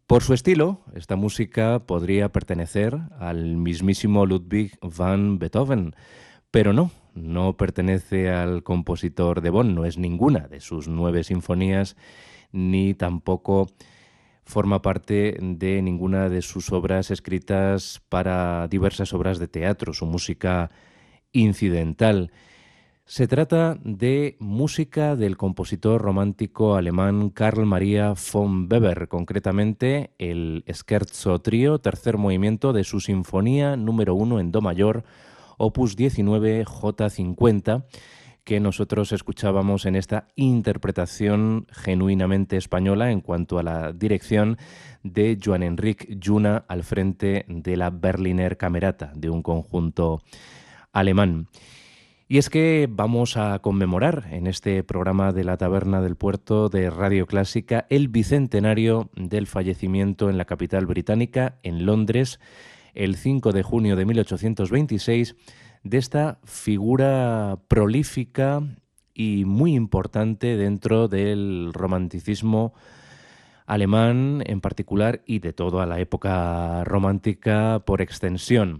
Por su estilo, esta música podría pertenecer al mismísimo Ludwig van Beethoven, pero no pertenece al compositor de Bonn, no es ninguna de sus 9 sinfonías, ni tampoco forma parte de ninguna de sus obras escritas para diversas obras de teatro, su música incidental. Se trata de música del compositor romántico alemán Karl Maria von Weber, concretamente el Scherzo Trío, tercer movimiento de su Sinfonía número 1 en Do mayor, opus 19 J50, que nosotros escuchábamos en esta interpretación genuinamente española en cuanto a la dirección de Johann Henrik Juna al frente de la Berliner Camerata, de un conjunto alemán. Y es que vamos a conmemorar en este programa de la Taberna del Puerto de Radio Clásica el bicentenario del fallecimiento en la capital británica, en Londres, el 5 de junio de 1826, de esta figura prolífica y muy importante dentro del romanticismo alemán en particular y de toda la época romántica por extensión.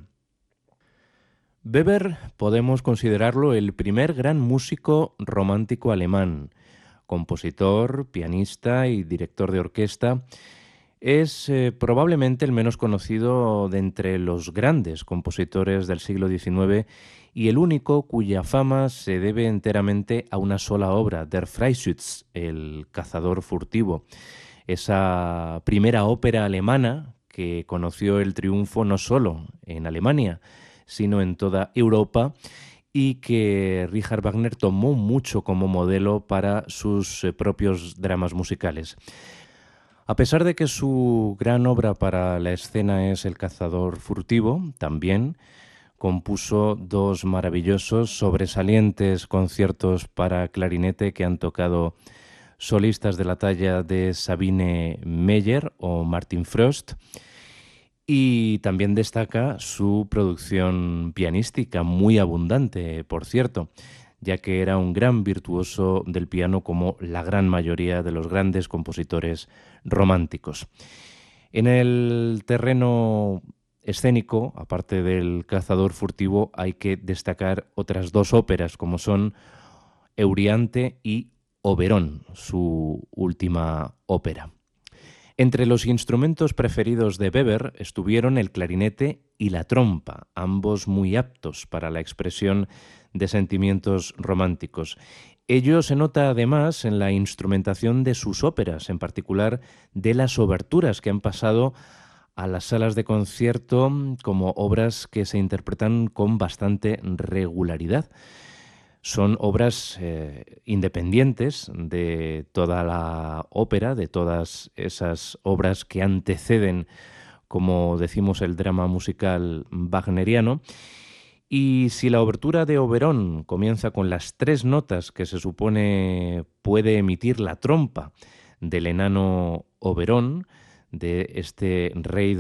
Weber podemos considerarlo el primer gran músico romántico alemán, compositor, pianista y director de orquesta. Es probablemente el menos conocido de entre los grandes compositores del siglo XIX y el único cuya fama se debe enteramente a una sola obra, Der Freischütz, el cazador furtivo, esa primera ópera alemana que conoció el triunfo no solo en Alemania, sino en toda Europa, y que Richard Wagner tomó mucho como modelo para sus propios dramas musicales. A pesar de que su gran obra para la escena es El cazador furtivo, también compuso 2 maravillosos, sobresalientes conciertos para clarinete que han tocado solistas de la talla de Sabine Meyer o Martin Frost. Y también destaca su producción pianística, muy abundante, por cierto, ya que era un gran virtuoso del piano como la gran mayoría de los grandes compositores románticos. En el terreno escénico, aparte del cazador furtivo, hay que destacar otras 2 óperas, como son Euryante y Oberón, su última ópera. Entre los instrumentos preferidos de Weber estuvieron el clarinete y la trompa, ambos muy aptos para la expresión de sentimientos románticos. Ello se nota además en la instrumentación de sus óperas, en particular de las oberturas que han pasado a las salas de concierto como obras que se interpretan con bastante regularidad. Son obras independientes de toda la ópera, de todas esas obras que anteceden, como decimos, el drama musical wagneriano. Y si la obertura de Oberón comienza con las 3 notas que se supone puede emitir la trompa del enano Oberón, de este rey